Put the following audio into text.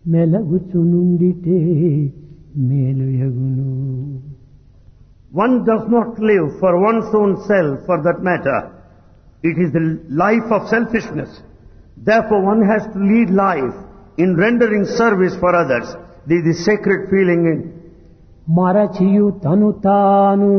మెలగుచునుండితే మేలుయగును. One does not live for one's own self, for that matter. It is the life of selfishness. Therefore, one has to lead life in rendering service for others. This is the sacred feeling in మరచియు తను తాను